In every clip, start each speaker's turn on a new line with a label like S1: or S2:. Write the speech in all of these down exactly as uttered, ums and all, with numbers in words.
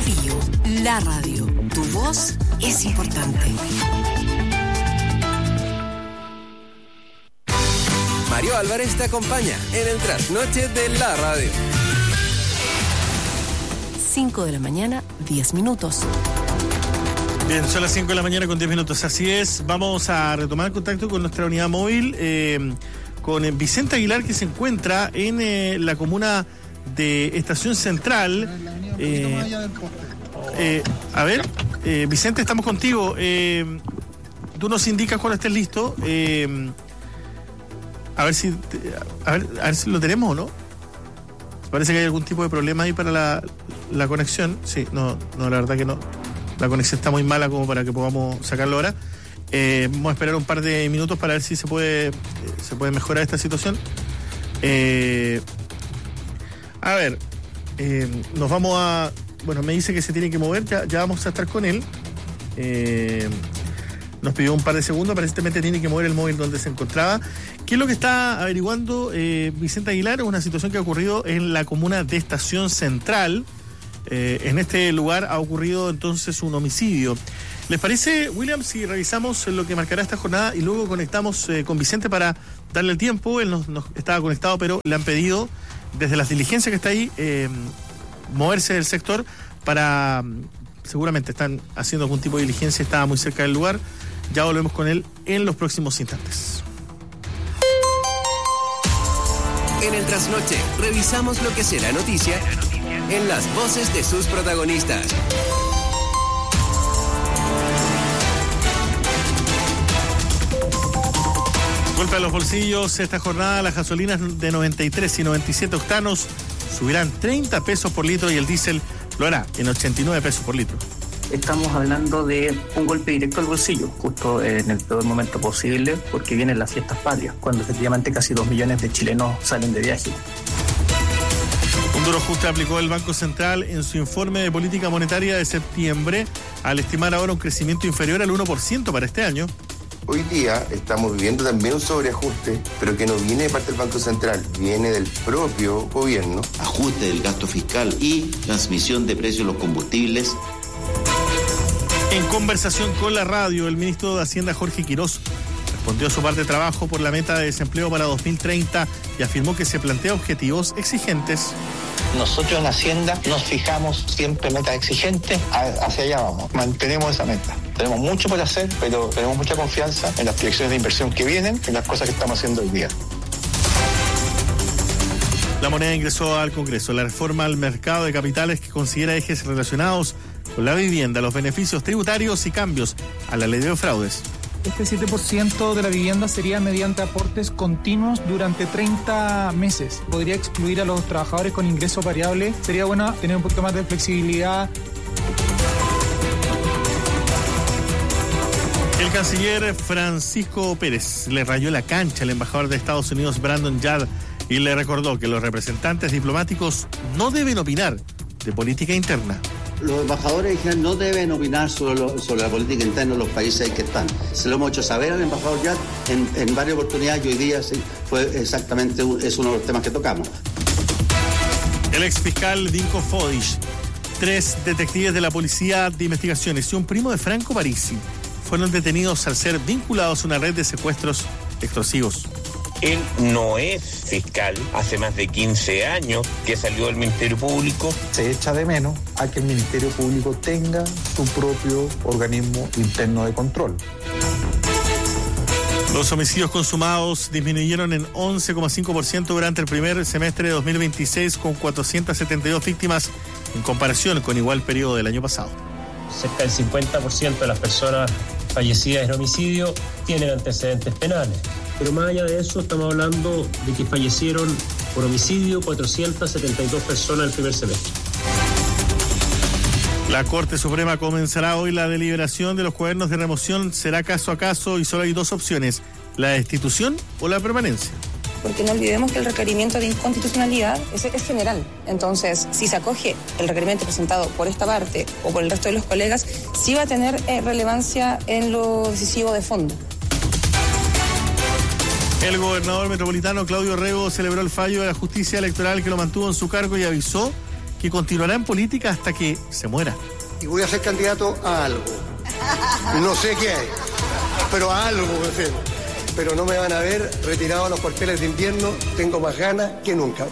S1: Bio, la radio. Tu voz es importante.
S2: Mario Álvarez te acompaña en el trasnoche de la radio.
S1: cinco de la mañana, diez minutos.
S3: Bien, son las cinco de la mañana con diez minutos, así es. Vamos a retomar el contacto con nuestra unidad móvil, eh, con Vicente Aguilar, que se encuentra en eh, la comuna de Estación Central. Eh, eh, a ver, eh, Vicente, estamos contigo. Eh, tú nos indicas cuando estés listo. Eh, a ver si a ver, a ver si lo tenemos o no. Parece que hay algún tipo de problema ahí para la, la conexión. Sí, no, no, la verdad que no. La conexión está muy mala como para que podamos sacarlo ahora. Eh, vamos a esperar un par de minutos para ver si se puede, eh, se puede mejorar esta situación. Eh, a ver, eh, nos vamos a... Bueno, me dice que se tiene que mover, ya, ya vamos a estar con él. Eh, nos pidió un par de segundos, aparentemente tiene que mover el móvil donde se encontraba. ¿Qué es lo que está averiguando eh, Vicente Aguilar? Es una situación que ha ocurrido en la comuna de Estación Central. Eh, en este lugar ha ocurrido entonces un homicidio. ¿Les parece, William, si revisamos lo que marcará esta jornada y luego conectamos eh, con Vicente para darle el tiempo? Él nos, nos estaba conectado, pero le han pedido desde las diligencias que está ahí eh, moverse del sector para... Seguramente están haciendo algún tipo de diligencia, estaba muy cerca del lugar. Ya volvemos con él en los próximos instantes.
S2: En el trasnoche revisamos lo que será noticia en las voces de sus protagonistas.
S3: Golpe a los bolsillos esta jornada. Las gasolinas de noventa y tres y noventa y siete octanos subirán treinta pesos por litro y el diésel lo hará en ochenta y nueve pesos por litro.
S4: Estamos hablando de un golpe directo al bolsillo, justo en el peor momento posible, porque vienen las fiestas patrias, cuando efectivamente casi dos millones de chilenos salen de viaje.
S3: Un duro ajuste aplicó el Banco Central en su informe de política monetaria de septiembre, al estimar ahora un crecimiento inferior al uno por ciento para este año.
S5: Hoy día estamos viviendo también un sobreajuste, pero que no viene de parte del Banco Central, viene del propio gobierno.
S6: Ajuste del gasto fiscal y transmisión de precios de los combustibles.
S3: En conversación con la radio, el ministro de Hacienda, Jorge Quirós, respondió a su parte de trabajo por la meta de desempleo para dos mil treinta y afirmó que se plantea objetivos exigentes.
S7: Nosotros en Hacienda nos fijamos siempre metas exigentes, hacia allá vamos, mantenemos esa meta. Tenemos mucho por hacer, pero tenemos mucha confianza en las proyecciones de inversión que vienen, en las cosas que estamos haciendo hoy día.
S3: La moneda ingresó al Congreso la reforma al mercado de capitales que considera ejes relacionados con la vivienda, los beneficios tributarios y cambios a la ley de fraudes.
S8: Este siete por ciento de la vivienda sería mediante aportes continuos durante treinta meses. Podría excluir a los trabajadores con ingreso variable. Sería bueno tener un poquito más de flexibilidad.
S3: El canciller Francisco Pérez le rayó la cancha al embajador de Estados Unidos, Brandon Yard, y le recordó que los representantes diplomáticos no deben opinar de política interna.
S9: Los embajadores en general no deben opinar sobre, lo, sobre la política interna de los países en que están. Se lo hemos hecho saber al embajador Yard en, en varias oportunidades y hoy día sí, fue exactamente es uno de los temas que tocamos.
S3: El exfiscal Dinko Fodich, tres detectives de la Policía de Investigaciones y un primo de Franco Parisi fueron detenidos al ser vinculados a una red de secuestros extorsivos.
S10: Él no es fiscal, hace más de quince años que salió del Ministerio Público.
S11: Se echa de menos a que el Ministerio Público tenga su propio organismo interno de control.
S3: Los homicidios consumados disminuyeron en once coma cinco por ciento durante el primer semestre de dos mil veintiséis, con cuatrocientas setenta y dos víctimas en comparación con igual periodo del año pasado.
S12: Cerca del cincuenta por ciento de las personas fallecidas en homicidio tienen antecedentes penales. Pero más allá de eso, estamos hablando de que fallecieron por homicidio cuatrocientas setenta y dos personas el primer semestre.
S3: La Corte Suprema comenzará hoy la deliberación de los cuadernos de remoción. Será caso a caso y solo hay dos opciones: la destitución o la permanencia.
S13: Porque no olvidemos que el requerimiento de inconstitucionalidad es, es general. Entonces, si se acoge el requerimiento presentado por esta parte o por el resto de los colegas, sí va a tener eh, relevancia en lo decisivo de fondo.
S3: El gobernador metropolitano Claudio Rego celebró el fallo de la justicia electoral que lo mantuvo en su cargo y avisó que continuará en política hasta que se muera.
S14: Y voy a ser candidato a algo. No sé qué hay, pero a algo, en fin. Pero no me van a ver retirado a los cuarteles de invierno. Tengo más ganas que nunca.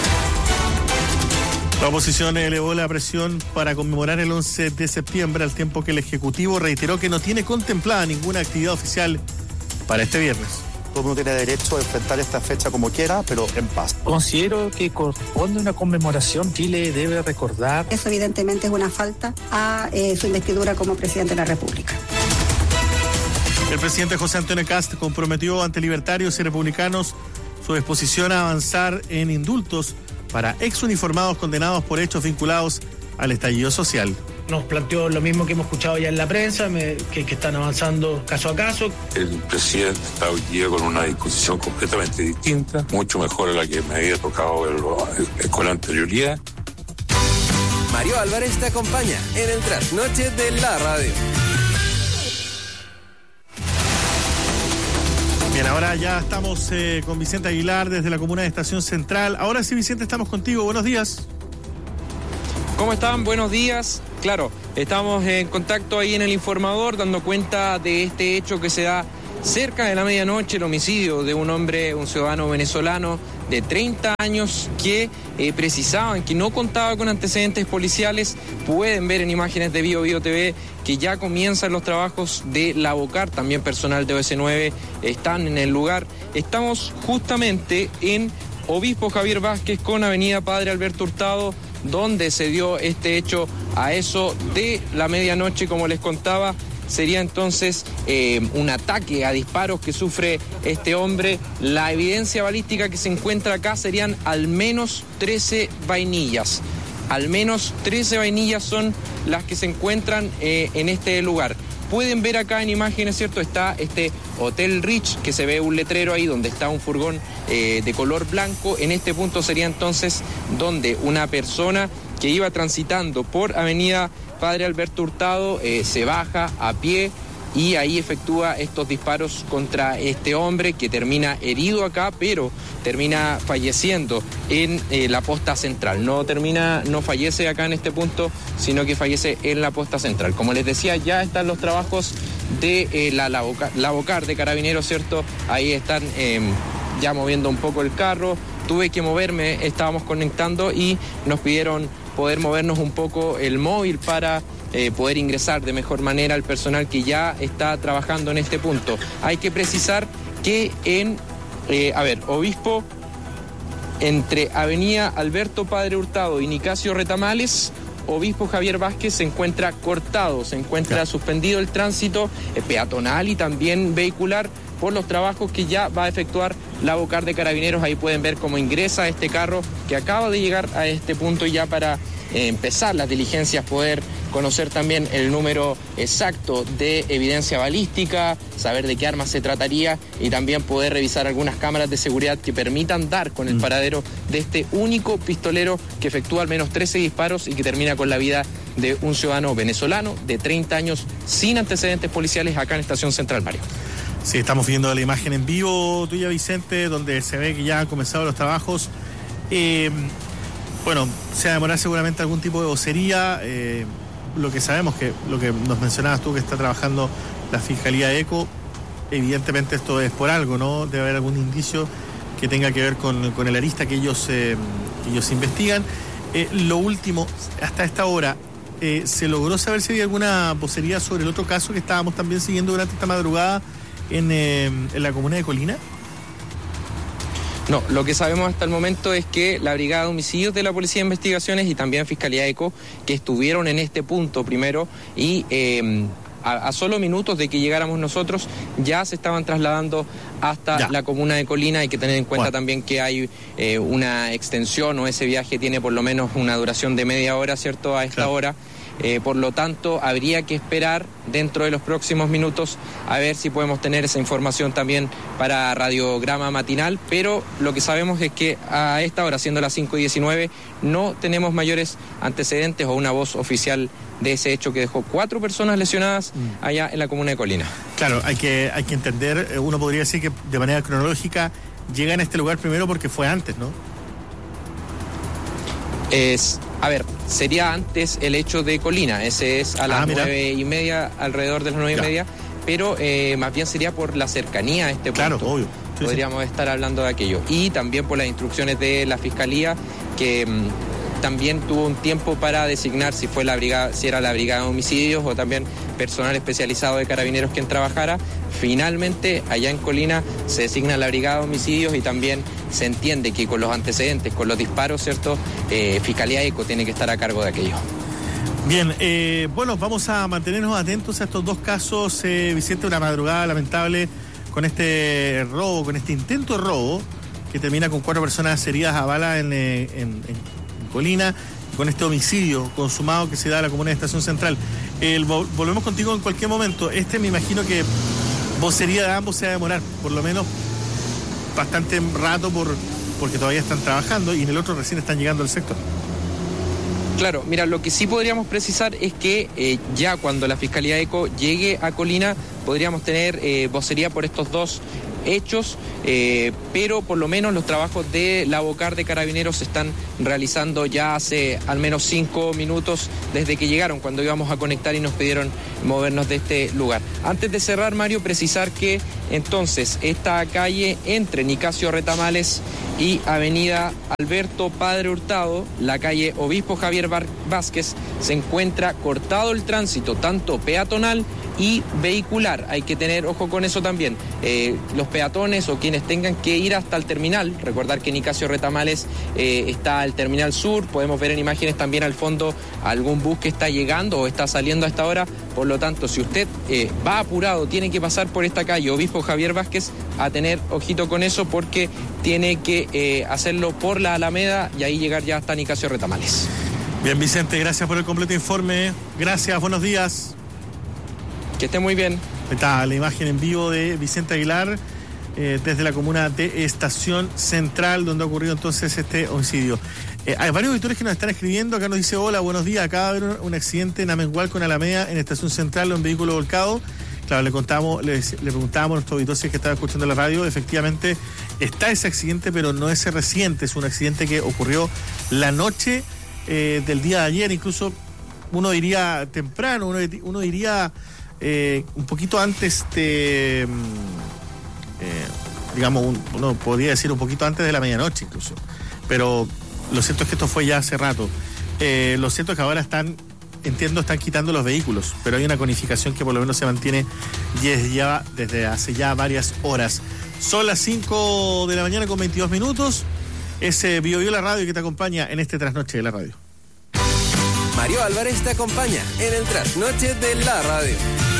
S3: La oposición elevó la presión para conmemorar el once de septiembre, al tiempo que el Ejecutivo reiteró que no tiene contemplada ninguna actividad oficial para este viernes.
S15: Todo el mundo tiene derecho a enfrentar esta fecha como quiera, pero en paz.
S16: Considero que corresponde una conmemoración. Chile debe recordar.
S17: Eso evidentemente es una falta a eh, su investidura como presidente de la República.
S3: El presidente José Antonio Kast comprometió ante libertarios y republicanos su disposición a avanzar en indultos para exuniformados condenados por hechos vinculados al estallido social.
S18: Nos planteó lo mismo que hemos escuchado ya en la prensa, me, que, que están avanzando caso a caso.
S19: El presidente está hoy día con una disposición completamente distinta, mucho mejor a la que me había tocado verlo con la anterioridad.
S2: Mario Álvarez te acompaña en el trasnoche de la radio.
S3: Bien, ahora ya estamos eh, con Vicente Aguilar desde la comuna de Estación Central. Ahora sí, Vicente, estamos contigo. Buenos días.
S20: ¿Cómo están? Buenos días. Claro, estamos en contacto ahí en el informador dando cuenta de este hecho que se da cerca de la medianoche, el homicidio de un hombre, un ciudadano venezolano de treinta años que eh, precisaban que no contaba con antecedentes policiales. Pueden ver en imágenes de Bio Bio T V que ya comienzan los trabajos de la Bocar, también personal de O S nueve están en el lugar. Estamos justamente en Obispo Javier Vázquez con Avenida Padre Alberto Hurtado, donde se dio este hecho a eso de la medianoche, como les contaba. Sería entonces eh, un ataque a disparos que sufre este hombre. La evidencia balística que se encuentra acá serían al menos trece vainillas. Al menos trece vainillas son las que se encuentran eh, en este lugar. Pueden ver acá en imágenes, ¿cierto? Está este Hotel Rich, que se ve un letrero ahí donde está un furgón eh, de color blanco. En este punto sería entonces donde una persona que iba transitando por Avenida Padre Alberto Hurtado eh, se baja a pie y ahí efectúa estos disparos contra este hombre, que termina herido acá, pero termina falleciendo en eh, la posta central. No termina, no fallece acá en este punto, sino que fallece en la posta central. Como les decía, ya están los trabajos de eh, la, la, Boca, la Bocar de Carabineros, ¿cierto? Ahí están eh, ya moviendo un poco el carro. Tuve que moverme, estábamos conectando y nos pidieron poder movernos un poco el móvil para eh, poder ingresar de mejor manera al personal que ya está trabajando en este punto. Hay que precisar que en, eh, a ver, Obispo, entre Avenida Alberto Padre Hurtado y Nicasio Retamales, Obispo Javier Vázquez se encuentra cortado, se encuentra suspendido el tránsito eh, peatonal y también vehicular por los trabajos que ya va a efectuar la Bocar de Carabineros. Ahí pueden ver cómo ingresa este carro que acaba de llegar a este punto ya para eh, empezar las diligencias, poder conocer también el número exacto de evidencia balística, saber de qué armas se trataría y también poder revisar algunas cámaras de seguridad que permitan dar con el paradero de este único pistolero que efectúa al menos trece disparos y que termina con la vida de un ciudadano venezolano de treinta años sin antecedentes policiales acá en Estación Central, Mario.
S3: Sí, estamos viendo la imagen en vivo tuya, Vicente, donde se ve que ya han comenzado los trabajos. Eh, bueno, se va a demorar seguramente algún tipo de vocería. Eh, lo que sabemos, que lo que nos mencionabas tú, que está trabajando la Fiscalía ECO, evidentemente esto es por algo, ¿no? Debe haber algún indicio que tenga que ver con, con el arista que ellos, eh, que ellos investigan. Eh, lo último, hasta esta hora, eh, ¿se logró saber si había alguna vocería sobre el otro caso que estábamos también siguiendo durante esta madrugada En, eh, en la comuna de Colina?
S20: No, lo que sabemos hasta el momento es que la Brigada de Homicidios de la Policía de Investigaciones y también Fiscalía ECO, que estuvieron en este punto primero y eh, a, a solo minutos de que llegáramos nosotros, ya se estaban trasladando hasta ya. la comuna de Colina. Hay que tener en cuenta bueno. también que hay eh, una extensión, o ese viaje tiene por lo menos una duración de media hora, ¿cierto?, a esta claro. hora. Eh, por lo tanto, habría que esperar dentro de los próximos minutos a ver si podemos tener esa información también para radiograma matinal, pero lo que sabemos es que a esta hora, siendo las cinco y diecinueve, no tenemos mayores antecedentes o una voz oficial de ese hecho que dejó cuatro personas lesionadas allá en la comuna de Colina.
S3: Claro, hay que, hay que entender, uno podría decir que de manera cronológica llega en este lugar primero porque fue antes, ¿no?
S20: Es... A ver, sería antes el hecho de Colina, ese es a las ah, nueve y media, alrededor de las nueve y media, pero eh, más bien sería por la cercanía a este punto.
S3: Claro, obvio. Sí,
S20: Podríamos
S3: sí.
S20: estar hablando de aquello. Y también por las instrucciones de la Fiscalía, que mmm, también tuvo un tiempo para designar si fue la brigada, si era la brigada de homicidios o también personal especializado de carabineros quien trabajara. Finalmente, allá en Colina se designa la brigada de homicidios y también se entiende que con los antecedentes, con los disparos, ¿cierto? Eh, Fiscalía ECO tiene que estar a cargo de aquello.
S3: Bien, eh, bueno, vamos a mantenernos atentos a estos dos casos, eh, Vicente, una madrugada lamentable con este robo, con este intento de robo, que termina con cuatro personas heridas a bala en, en, en, en Colina, con este homicidio consumado que se da en la comuna de Estación Central. El, volvemos contigo en cualquier momento. Este me imagino que vocería de ambos se va a demorar, por lo menos bastante rato, por porque todavía están trabajando y en el otro recién están llegando al sector.
S20: Claro, mira, lo que sí podríamos precisar es que eh, ya cuando la Fiscalía ECO llegue a Colina podríamos tener eh, vocería por estos dos hechos, eh, pero por lo menos los trabajos de la Bocar de Carabineros se están realizando ya hace al menos cinco minutos desde que llegaron, cuando íbamos a conectar y nos pidieron movernos de este lugar. Antes de cerrar, Mario, precisar que entonces esta calle entre Nicasio Retamales y Avenida Alberto Padre Hurtado, la calle Obispo Javier Vázquez, se encuentra cortado el tránsito tanto peatonal y vehicular. Hay que tener ojo con eso también. Eh, los peatones o quienes tengan que ir hasta el terminal, recordar que en Nicasio Retamales eh, está el terminal sur, podemos ver en imágenes también al fondo algún bus que está llegando o está saliendo a esta hora. Por lo tanto, si usted eh, va apurado, tiene que pasar por esta calle Obispo Javier Vázquez, a tener ojito con eso porque tiene que eh, hacerlo por la Alameda y ahí llegar ya hasta Nicasio Retamales.
S3: Bien, Vicente, gracias por el completo informe. Gracias, buenos días.
S20: Que esté muy bien.
S3: Está la imagen en vivo de Vicente Aguilar eh, desde la comuna de Estación Central, donde ha ocurrido entonces este homicidio. Eh, hay varios auditores que nos están escribiendo. Acá nos dice: hola, buenos días. Acaba de haber un, un accidente en Amengual con Alameda en Estación Central, un vehículo volcado. Claro, le contamos, le, le preguntábamos a nuestro auditor si es que estaba escuchando la radio. Efectivamente está ese accidente, pero no es reciente. Es un accidente que ocurrió la noche eh, del día de ayer, incluso uno diría temprano, uno, uno diría eh, un poquito antes de, eh, digamos, un, uno podría decir un poquito antes de la medianoche incluso. Pero lo cierto es que esto fue ya hace rato. Eh, lo cierto es que ahora están, entiendo, están quitando los vehículos, pero hay una conificación que por lo menos se mantiene y es ya desde hace ya varias horas. Son las cinco de la mañana con veintidós minutos. Es eh, Bio Bio la radio que te acompaña en este trasnoche de la radio.
S2: Mario Álvarez te acompaña en el trasnoche de la radio.